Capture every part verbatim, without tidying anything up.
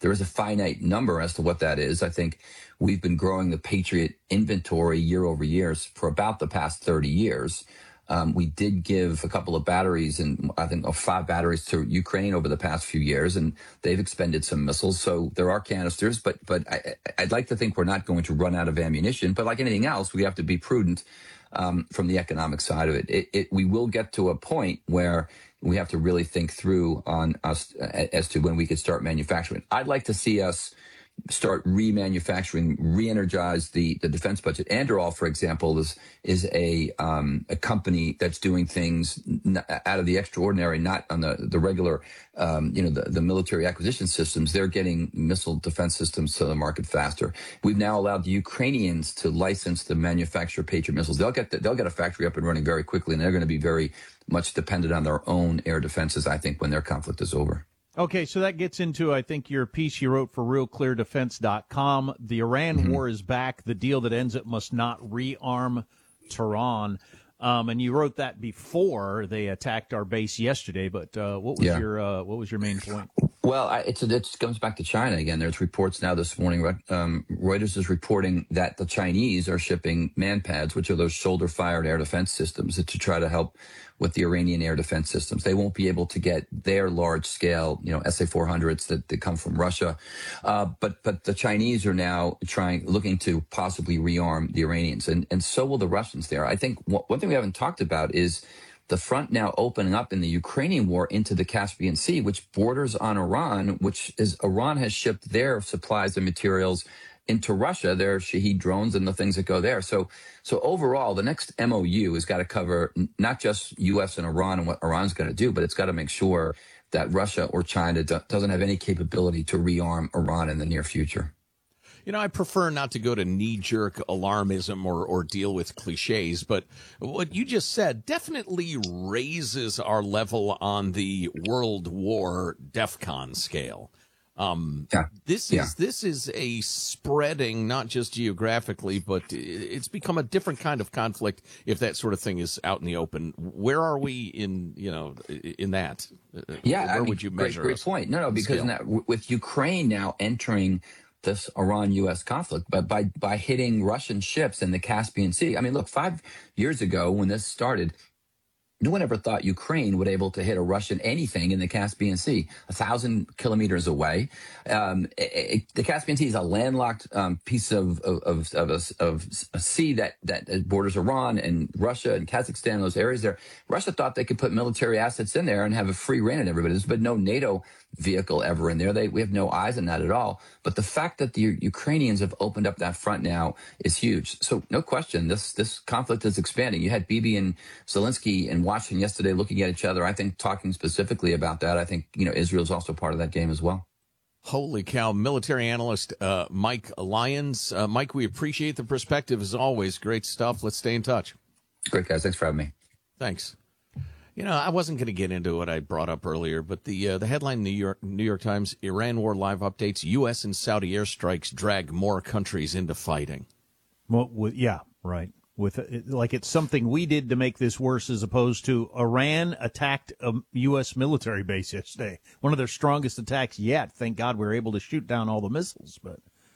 there is a finite number as to what that is. I think we've been growing the Patriot inventory year over year for about the past thirty years. Um, we did give a couple of batteries, and I think oh, five batteries to Ukraine over the past few years, and they've expended some missiles. So there are canisters, but but I, I'd like to think we're not going to run out of ammunition. But like anything else, we have to be prudent um, from the economic side of it. It, it. We will get to a point where we have to really think through on us as to when we could start manufacturing. I'd like to see us start remanufacturing, re-energize the, the defense budget. Anduril, for example, is is a um, a company that's doing things n- out of the extraordinary, not on the the regular, um, you know, the, the military acquisition systems. They're getting missile defense systems to the market faster. We've now allowed the Ukrainians to license to manufacture Patriot missiles. They'll get the, they'll get a factory up and running very quickly, and they're going to be very much dependent on their own air defenses, I think, when their conflict is over. Okay, so that gets into, I think, your piece you wrote for real clear defense dot com. The Iran mm-hmm. war is back. The deal that ends it must not rearm Tehran. Um, and you wrote that before they attacked our base yesterday. But uh, what was yeah. your uh, what was your main point? Well, I, it's it comes back to China again. There's reports now this morning. Um, Reuters is reporting that the Chinese are shipping MANPADS, which are those shoulder-fired air defense systems, to try to help with the Iranian air defense systems. They won't be able to get their large-scale, you know, S A four hundreds that, that come from Russia. Uh, but but the Chinese are now trying, looking to possibly rearm the Iranians, and and so will the Russians. There, I think one thing we haven't talked about is the front now opening up in the Ukrainian war into the Caspian Sea, which borders on Iran, which is Iran has shipped their supplies and materials into Russia, their Shahed drones and the things that go there. So, so overall, the next M O U has got to cover not just U S and Iran and what Iran's going to do, but it's got to make sure that Russia or China do, doesn't have any capability to rearm Iran in the near future. You know, I prefer not to go to knee-jerk alarmism or, or deal with cliches, but what you just said definitely raises our level on the World War DEFCON scale. Um, yeah. This is yeah. this is a spreading, not just geographically, but it's become a different kind of conflict if that sort of thing is out in the open. Where are we in, you know, in that? Yeah, Where I mean, would you measure Great, great point. No, no, because in that, with Ukraine now entering this Iran-U S conflict, but by by hitting Russian ships in the Caspian Sea. I mean, look, five years ago when this started, no one ever thought Ukraine would be able to hit a Russian anything in the Caspian Sea, a thousand kilometers away. Um, it, it, the Caspian Sea is a landlocked um, piece of of, of, of, a, of a sea that, that borders Iran and Russia and Kazakhstan, those areas there. Russia thought they could put military assets in there and have a free reign on everybody. There's been no NATO vehicle ever in there. They, we have no eyes on that at all. But the fact that the Ukrainians have opened up that front now is huge. So no question, this this conflict is expanding. You had Bibi and Zelensky in Washington yesterday looking at each other, I think talking specifically about that. I think, you know, Israel's also part of that game as well. Holy cow. Military analyst uh, Mike Lyons. Uh, Mike, we appreciate the perspective as always. Great stuff. Let's stay in touch. Great, guys. Thanks for having me. Thanks. You know, I wasn't going to get into what I brought up earlier, but the uh, the headline in the New York, New York Times, Iran war live updates, U S and Saudi airstrikes drag more countries into fighting. Well, with, yeah, right. With like it's something we did to make this worse, as opposed to Iran attacked a U S military base yesterday. One of their strongest attacks yet. Thank God we were able to shoot down all the missiles, but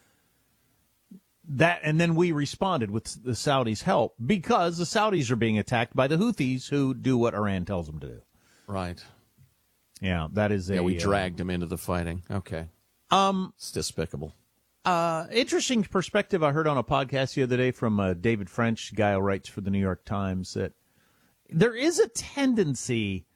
that, and then we responded with the Saudis' help because the Saudis are being attacked by the Houthis, who do what Iran tells them to do. Right. Yeah, that is a. Yeah, we uh, dragged them into the fighting. Okay. Um, it's despicable. Uh, interesting perspective I heard on a podcast the other day from uh, David French, guy who writes for the New York Times, that there is a tendency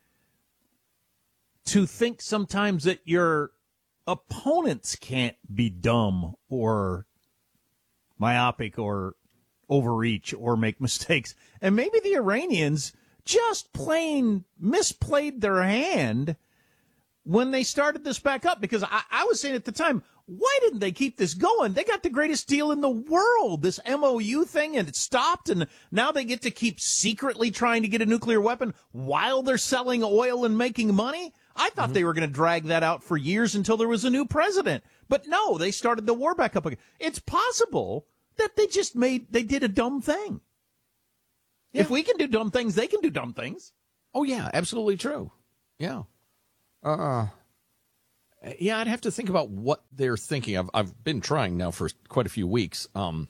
to think sometimes that your opponents can't be dumb or myopic or overreach or make mistakes. And maybe the Iranians just plain misplayed their hand when they started this back up, because I, I was saying at the time, why didn't they keep this going? They got the greatest deal in the world, this M O U thing, and it stopped, and now they get to keep secretly trying to get a nuclear weapon while they're selling oil and making money? I thought mm-hmm. they were going to drag that out for years until there was a new president. But no, they started the war back up again. It's possible that they just made, they did a dumb thing. Yeah. If we can do dumb things, they can do dumb things. Oh, yeah, absolutely true. Yeah. Uh, Yeah, I'd have to think about what they're thinking. I've I've been trying now for quite a few weeks. Um,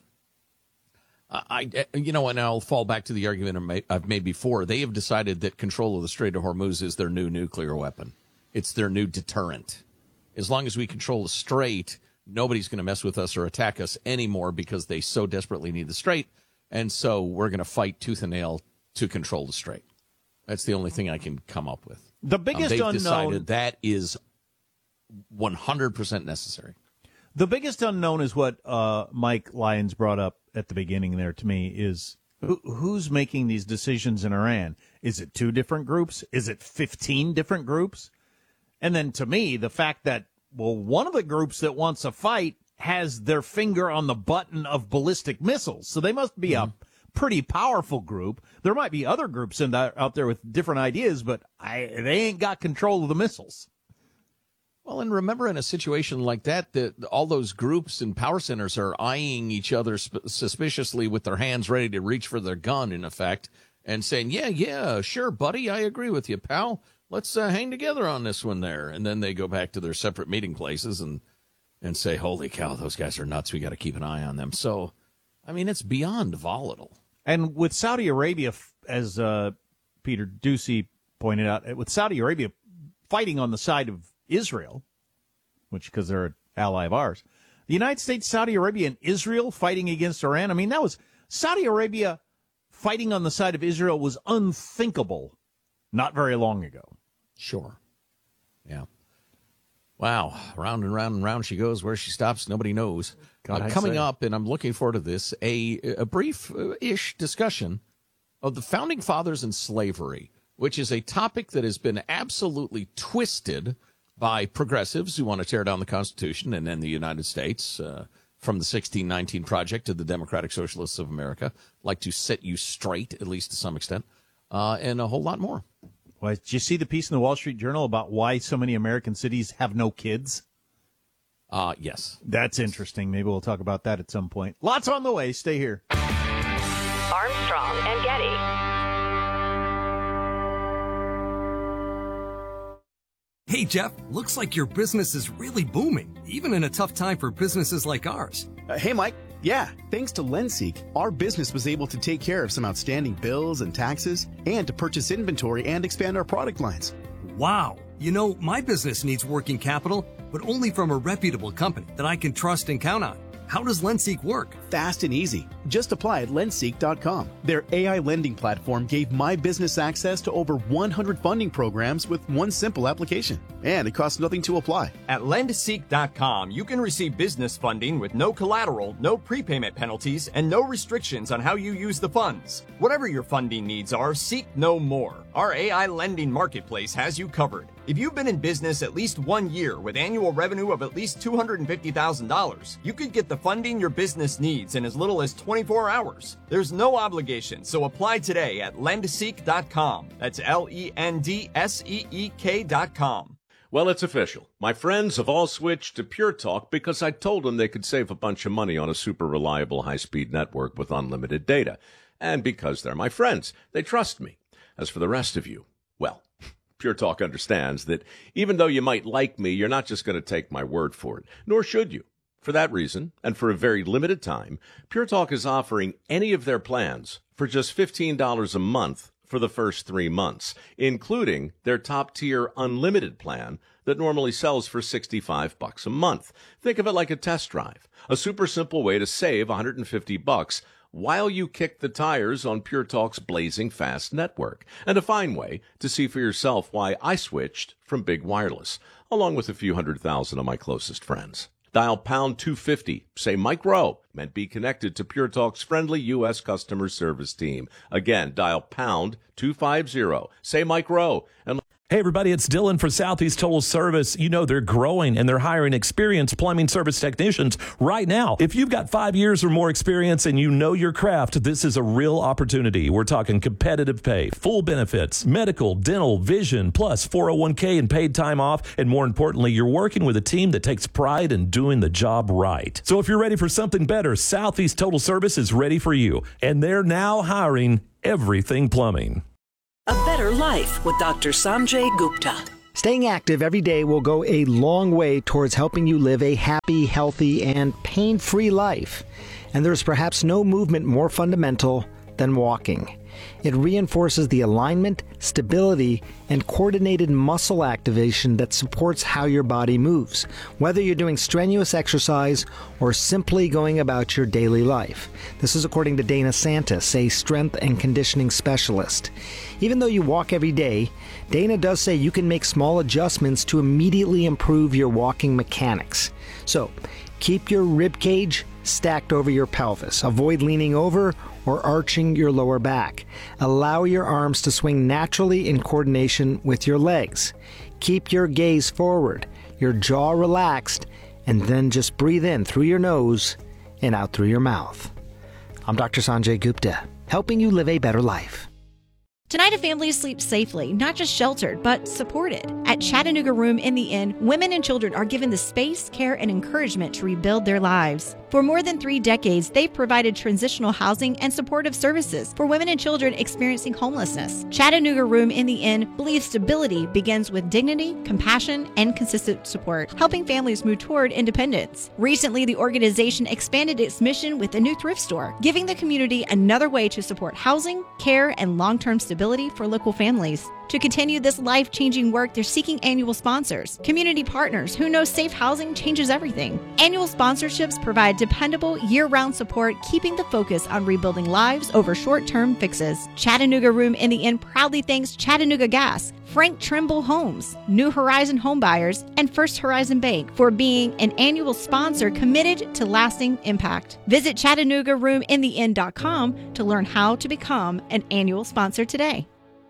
I, you know, and I'll fall back to the argument I've made before. They have decided that control of the Strait of Hormuz is their new nuclear weapon. It's their new deterrent. As long as we control the Strait, nobody's going to mess with us or attack us anymore because they so desperately need the Strait. And so we're going to fight tooth and nail to control the Strait. That's the only thing I can come up with. The biggest um, they've unknown. decided that is one hundred percent necessary. The biggest unknown is what uh, Mike Lyons brought up at the beginning there to me is who, who's making these decisions in Iran? Is it two different groups? Is it fifteen different groups? And then to me, the fact that, well, one of the groups that wants a fight has their finger on the button of ballistic missiles. So they must be mm-hmm. a pretty powerful group. There might be other groups in that, out there with different ideas, but I, they ain't got control of the missiles. Well, and remember, in a situation like that, that all those groups and power centers are eyeing each other sp- suspiciously with their hands ready to reach for their gun, in effect, and saying, yeah, yeah, sure, buddy, I agree with you, pal. Let's uh, hang together on this one there. And then they go back to their separate meeting places and, and say, holy cow, those guys are nuts. We got to keep an eye on them. So, I mean, it's beyond volatile. And with Saudi Arabia, as uh, Peter Doocy pointed out, with Saudi Arabia fighting on the side of Israel, which because they're an ally of ours, the United States, Saudi Arabia, and Israel fighting against Iran. I mean, that was Saudi Arabia fighting on the side of Israel was unthinkable not very long ago. Sure. Yeah. Wow. Round and round and round she goes. Where she stops, nobody knows. God, uh, coming say. up, and I'm looking forward to this, a, a brief-ish discussion of the Founding Fathers and slavery, which is a topic that has been absolutely twisted by progressives who want to tear down the Constitution and end the United States, uh, from the sixteen nineteen Project to the Democratic Socialists of America, like to set you straight, at least to some extent, uh, and a whole lot more. Well, did you see the piece in the Wall Street Journal about why so many American cities have no kids? Uh, yes. That's interesting. Maybe we'll talk about that at some point. Lots on the way. Stay here. Armstrong and Getty. Hey, Jeff, looks like your business is really booming, even in a tough time for businesses like ours. Uh, hey, Mike. Yeah, thanks to LendSeek, our business was able to take care of some outstanding bills and taxes and to purchase inventory and expand our product lines. Wow. You know, my business needs working capital, but only from a reputable company that I can trust and count on. How does LendSeek work? Fast and easy. Just apply at lendseek dot com. Their A I lending platform gave my business access to over one hundred funding programs with one simple application. And it costs nothing to apply. At lendseek dot com, you can receive business funding with no collateral, no prepayment penalties, and no restrictions on how you use the funds. Whatever your funding needs are, seek no more. Our A I lending marketplace has you covered. If you've been in business at least one year with annual revenue of at least two hundred fifty thousand dollars, you could get the funding your business needs in as little as twenty-four hours. There's no obligation, so apply today at lendseek dot com. That's L E N D S E E K dot com. Well, it's official. My friends have all switched to Pure Talk because I told them they could save a bunch of money on a super reliable high-speed network with unlimited data. And because they're my friends, they trust me. As for the rest of you, well, Pure Talk understands that even though you might like me, you're not just going to take my word for it, nor should you. For that reason, and for a very limited time, Pure Talk is offering any of their plans for just fifteen dollars a month for the first three months, including their top-tier unlimited plan that normally sells for sixty-five bucks a month. Think of it like a test drive, a super simple way to save one hundred fifty bucks while you kick the tires on Pure Talk's blazing fast network, and a fine way to see for yourself why I switched from Big Wireless, along with a few hundred thousand of my closest friends. Dial pound two fifty, say Mike Rowe, and be connected to Pure Talk's friendly U S customer service team. Again, dial pound two fifty, say Mike Rowe, and Hey, everybody, it's Dylan for Southeast Total Service. You know they're growing and they're hiring experienced plumbing service technicians right now. If you've got five years or more experience and you know your craft, this is a real opportunity. We're talking competitive pay, full benefits, medical, dental, vision, plus four oh one k and paid time off. And more importantly, you're working with a team that takes pride in doing the job right. So if you're ready for something better, Southeast Total Service is ready for you. And they're now hiring everything plumbing. A better life with Doctor Sanjay Gupta. Staying active every day will go a long way towards helping you live a happy, healthy, and pain-free life. And there's perhaps no movement more fundamental than walking. It reinforces the alignment, stability, and coordinated muscle activation that supports how your body moves, whether you're doing strenuous exercise or simply going about your daily life. This is according to Dana Santis, a strength and conditioning specialist. Even though you walk every day, Dana does say you can make small adjustments to immediately improve your walking mechanics. So, keep your rib cage stacked over your pelvis. Avoid leaning over or arching your lower back. Allow your arms to swing naturally in coordination with your legs. Keep your gaze forward, your jaw relaxed, and then just breathe in through your nose and out through your mouth. I'm Doctor Sanjay Gupta, helping you live a better life. Tonight, a family sleeps safely, not just sheltered, but supported. At Chattanooga Room in the Inn, women and children are given the space, care, and encouragement to rebuild their lives. For more than three decades, they've provided transitional housing and supportive services for women and children experiencing homelessness. Chattanooga Room in the Inn believes stability begins with dignity, compassion, and consistent support, helping families move toward independence. Recently, the organization expanded its mission with a new thrift store, giving the community another way to support housing, care, and long-term stability for local families. To continue this life-changing work, they're seeking annual sponsors, community partners who know safe housing changes everything. Annual sponsorships provide dependable, year-round support, keeping the focus on rebuilding lives over short-term fixes. Chattanooga Room in the Inn proudly thanks Chattanooga Gas, Frank Trimble Homes, New Horizon Homebuyers, and First Horizon Bank for being an annual sponsor committed to lasting impact. Visit Chattanooga Room in the Inn dot com to learn how to become an annual sponsor today.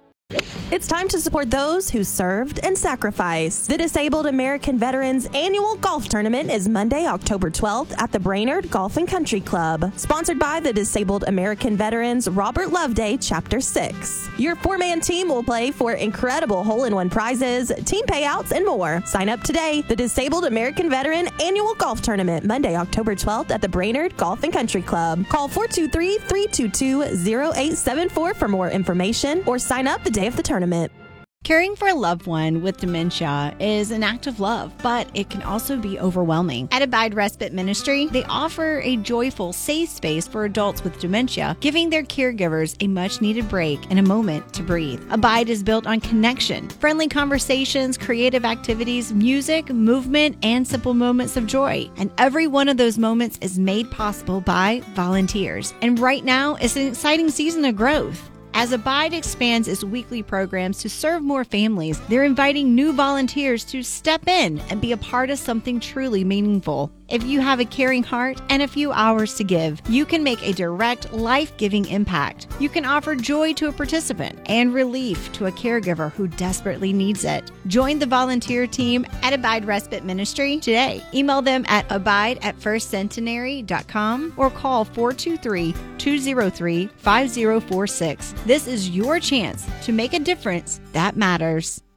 It's time to support those who served and sacrificed. The Disabled American Veterans Annual Golf Tournament is Monday, October twelfth at the Brainerd Golf and Country Club. Sponsored by the Disabled American Veterans Robert Loveday Chapter six. Your four-man team will play for incredible hole-in-one prizes, team payouts, and more. Sign up today. The Disabled American Veteran Annual Golf Tournament, Monday, October twelfth at the Brainerd Golf and Country Club. Call four two three, three two two, zero eight seven four for more information or sign up the day of the tournament. Caring for a loved one with dementia is an act of love, but it can also be overwhelming. At Abide Respite Ministry, they offer a joyful, safe space for adults with dementia, giving their caregivers a much-needed break and a moment to breathe. Abide is built on connection, friendly conversations, creative activities, music, movement, and simple moments of joy. And every one of those moments is made possible by volunteers. And right now, it's an exciting season of growth. As Abide expands its weekly programs to serve more families, they're inviting new volunteers to step in and be a part of something truly meaningful. If you have a caring heart and a few hours to give, you can make a direct, life-giving impact. You can offer joy to a participant and relief to a caregiver who desperately needs it. Join the volunteer team at Abide Respite Ministry today. Email them at abide at first centenary dot com or call four two three, two zero three, five zero four six. This is your chance to make a difference that matters.